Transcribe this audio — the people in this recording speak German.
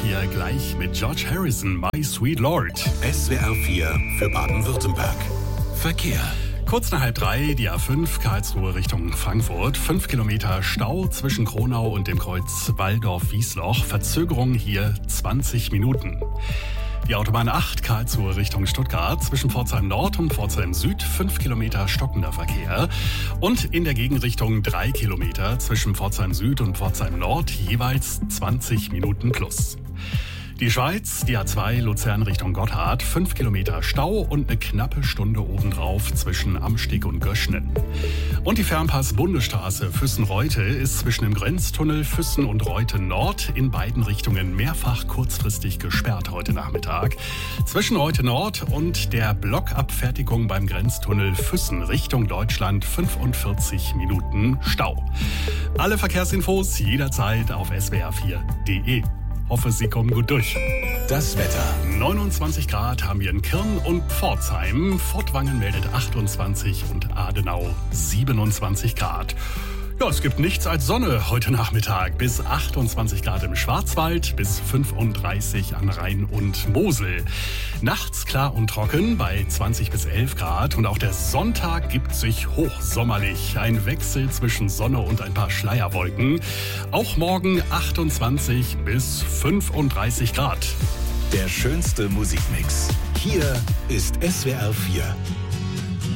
4 gleich mit George Harrison, My Sweet Lord. SWR 4 für Baden-Württemberg. Verkehr. Kurz nach 2:30 die A5 Karlsruhe Richtung Frankfurt. 5 Kilometer Stau zwischen Kronau und dem Kreuz Walldorf-Wiesloch. Verzögerung hier 20 Minuten. Die Autobahn 8 Karlsruhe Richtung Stuttgart zwischen Pforzheim Nord und Pforzheim Süd 5 Kilometer stockender Verkehr und in der Gegenrichtung 3 Kilometer zwischen Pforzheim Süd und Pforzheim Nord jeweils 20 Minuten plus. Die Schweiz, die A2 Luzern Richtung Gotthard, 5 Kilometer Stau und eine knappe Stunde obendrauf zwischen Amstig und Göschnen. Und die Fernpass-Bundesstraße Füssen-Reute ist zwischen dem Grenztunnel Füssen und Reute Nord in beiden Richtungen mehrfach kurzfristig gesperrt heute Nachmittag. Zwischen Reute Nord und der Blockabfertigung beim Grenztunnel Füssen Richtung Deutschland 45 Minuten Stau. Alle Verkehrsinfos jederzeit auf swr4.de. Hoffe, Sie kommen gut durch. Das Wetter. 29 Grad haben wir in Kirn und Pforzheim. Furtwangen meldet 28 und Adenau 27 Grad. Ja, es gibt nichts als Sonne heute Nachmittag. Bis 28 Grad im Schwarzwald, bis 35 an Rhein und Mosel. Nachts klar und trocken bei 20 bis 11 Grad. Und auch der Sonntag gibt sich hochsommerlich. Ein Wechsel zwischen Sonne und ein paar Schleierwolken. Auch morgen 28 bis 35 Grad. Der schönste Musikmix. Hier ist SWR 4.